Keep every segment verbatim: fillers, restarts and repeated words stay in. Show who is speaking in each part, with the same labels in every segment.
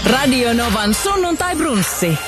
Speaker 1: Radio Novan sunnuntai-brunssi.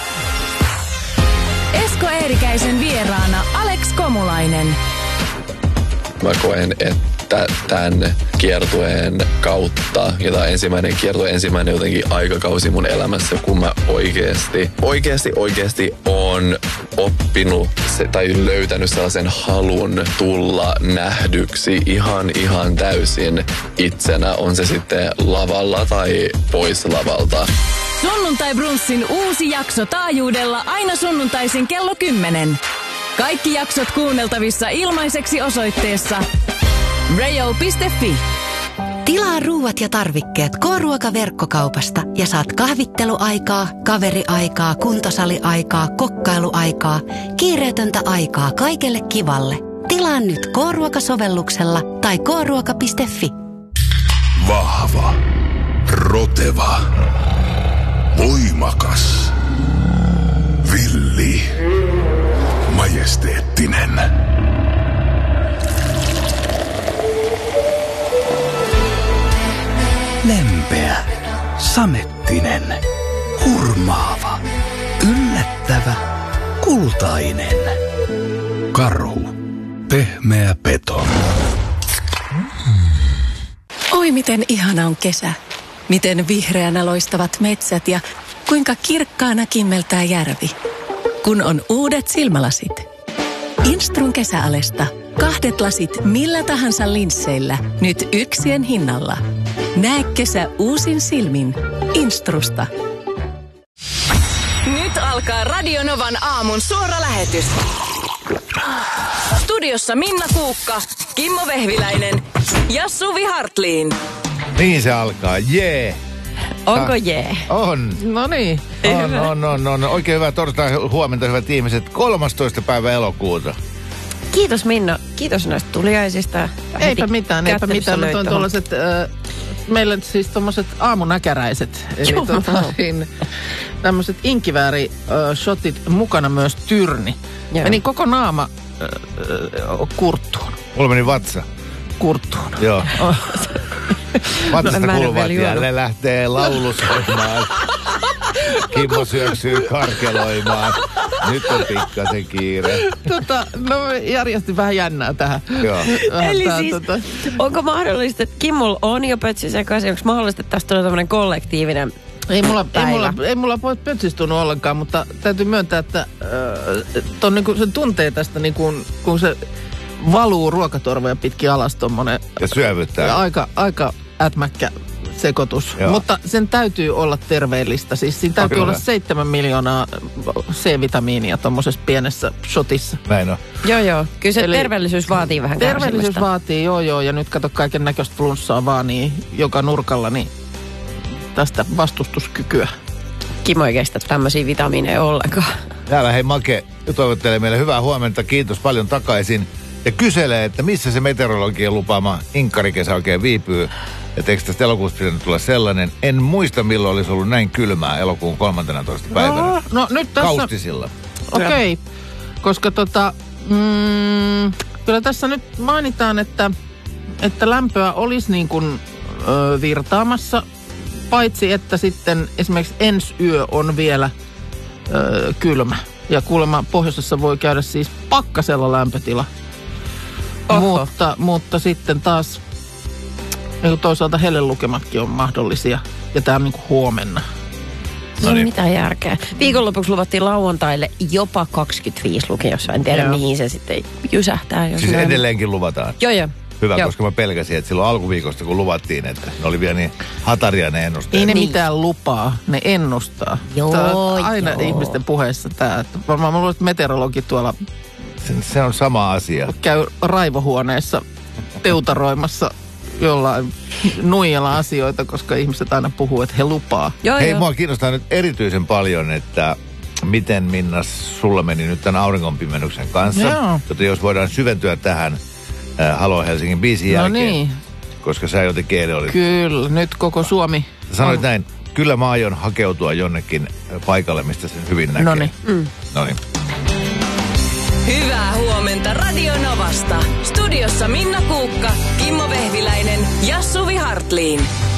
Speaker 1: Esko Eerikäisen vieraana Alex Komulainen.
Speaker 2: Mä koen, että tämän kiertueen kautta, ja tämä ensimmäinen kiertue, ensimmäinen jotenkin aikakausi mun elämässä, kun mä oikeasti, oikeasti, oikeasti on oppinut se, tai löytänyt sellaisen halun tulla nähdyksi ihan, ihan täysin itsenä, on se sitten lavalla tai pois lavalta.
Speaker 1: Sunnuntai-brunssin uusi jakso taajuudella aina sunnuntaisin kello kymmenen. Kaikki jaksot kuunneltavissa ilmaiseksi osoitteessa rayo piste fi.
Speaker 3: Tilaa ruuat ja tarvikkeet K-ruoka-verkkokaupasta ja saat kahvitteluaikaa, kaveriaikaa, kuntosaliaikaa, kokkailuaikaa, kiireetöntä aikaa kaikelle kivalle. Tilaa nyt K-ruoka-sovelluksella tai k ruoka piste fi.
Speaker 4: Vahva, roteva, voimakas, villi, majesteettinen.
Speaker 5: Lempeä, samettinen, hurmaava, yllättävä, kultainen.
Speaker 4: Karhu, pehmeä peto.
Speaker 6: Oi miten ihana on kesä. Miten vihreänä loistavat metsät ja kuinka kirkkaana kimmeltää järvi. Kun on uudet silmälasit. Instrun kesäalesta. Kahdet lasit millä tahansa linsseillä. Nyt yksien hinnalla. Näe kesä uusin silmin. Instrusta.
Speaker 1: Nyt alkaa Radio Novan aamun suora lähetys. Studiossa Minna Kuukka, Kimmo Vehviläinen ja Suvi Hartliin.
Speaker 7: Niin se alkaa, jee. Yeah.
Speaker 8: Onko jee?
Speaker 7: Yeah? On.
Speaker 8: No niin.
Speaker 7: On, on, on, on. Oikein hyvää torstai huomenta, hyvät ihmiset. kolmastoista päivä elokuuta.
Speaker 8: Kiitos Minna. Kiitos näistä tuliaisista.
Speaker 9: Eipä mitään, eipä mitään. Nyt on tuollaiset, äh, meillä siis tuommoiset aamunäkäräiset. Eli tota, tämmöiset inkivääri-shotit, mukana myös tyrni. Joo. Meni koko naama äh, äh, kurttuun.
Speaker 7: Mulla meni vatsa.
Speaker 9: Kurttuun.
Speaker 7: Joo. Vatsasta no, kuuluvat ja ne lähtee laulusoimaan. Kimmo syöksyy karkeloimaan. Nyt on pikkasen kiire.
Speaker 9: Tota, no järjestin vähän jännää tähän.
Speaker 7: Joo.
Speaker 8: Eli tää, siis, tota... onko mahdollista, että Kimmulla on jo pötsi sekaisin? Onko mahdollista, että tästä tulee tämmöinen kollektiivinen
Speaker 9: Ei mulla,
Speaker 8: päivä?
Speaker 9: ei mulla, ei mulla pötsistunut ollenkaan, mutta täytyy myöntää, että äh, ton, niin kuin, se tuntee tästä, niin kuin, kun se valuu ruokatorveja pitkin alas tommonen.
Speaker 7: Ja syövyttää.
Speaker 9: Ja aika, aika ätmäkkä sekoitus. Joo. Mutta sen täytyy olla terveellistä. Siis siinä täytyy Kyllä. olla seitsemän miljoonaa C-vitamiinia tommosessa pienessä shotissa.
Speaker 7: Näin on.
Speaker 8: Joo, joo. Kyllä se Eli terveellisyys vaatii vähän kärsimistä.
Speaker 9: Terveellisyys vaatii, joo, joo. Ja nyt kato kaiken näköistä flunssaa vaan niin joka nurkalla, niin tästä vastustuskykyä.
Speaker 8: Kimmo ei kestä tämmöisiä vitamiineja ollenkaan.
Speaker 7: Täällä hei Make toivottelee meille hyvää huomenta. Kiitos paljon takaisin. Ja kyselee, että missä se meteorologien lupaama inkkarikesä oikein viipyy. Että eikö tästä elokuusta pitänyt tulla sellainen? En muista, milloin olisi ollut näin kylmää elokuun kolmanteenatoista päivänä.
Speaker 9: No, no nyt tässä...
Speaker 7: Kaustisilla.
Speaker 9: Okei, okay. Koska tota... Mm, kyllä tässä nyt mainitaan, että, että lämpöä olisi niin kuin ö, virtaamassa. Paitsi, että sitten esimerkiksi ensi yö on vielä ö, kylmä. Ja kuulemma pohjoisessa voi käydä siis pakkasella lämpötila. Mutta, mutta sitten taas niin toisaalta hellelukematkin on mahdollisia. Ja tämä on niin kuin huomenna.
Speaker 8: No niin. Mitä järkeä. Viikonlopuksi luvattiin lauantaille jopa kaksikymmentäviisi lukiossa. En tiedä, joo. mihin se sitten jysähtää. Jos
Speaker 7: siis
Speaker 8: näin...
Speaker 7: edelleenkin luvataan.
Speaker 8: Joo, joo.
Speaker 7: Hyvä,
Speaker 8: joo.
Speaker 7: koska mä pelkäsin, että silloin alkuviikosta kun luvattiin, että ne oli vielä niin hataria ne ennusteet.
Speaker 9: Ei ne
Speaker 8: niin.
Speaker 9: mitään lupaa, ne ennustaa.
Speaker 8: Joo,
Speaker 9: Tää on aina
Speaker 8: joo.
Speaker 9: ihmisten puheessa tämä. Varmaan mä luulen, että meteorologi tuolla
Speaker 7: se, se on sama asia.
Speaker 9: Käy raivohuoneessa teutaroimassa jollain nuijalla asioita, koska ihmiset aina puhuu, että he lupaa.
Speaker 8: Joo,
Speaker 7: Hei,
Speaker 8: joo.
Speaker 7: mua kiinnostaa nyt erityisen paljon, että miten Minna sulla meni nyt tämän auringonpimennyksen kanssa.
Speaker 9: Joo.
Speaker 7: Joten jos voidaan syventyä tähän äh, Halo Helsingin biisin
Speaker 9: no
Speaker 7: jälkeen.
Speaker 9: Niin.
Speaker 7: Koska sä jotenkin eilen olit.
Speaker 9: Kyllä, nyt koko Suomi.
Speaker 7: Sanoit
Speaker 9: on...
Speaker 7: näin, kyllä mä aion hakeutua jonnekin paikalle, mistä sen hyvin näkee.
Speaker 9: Noniin.
Speaker 8: Mm.
Speaker 7: Noniin.
Speaker 1: Hyvää huomenta Radio Novasta. Studiossa Minna Kuukka, Kimmo Vehviläinen ja Suvi Hartliin.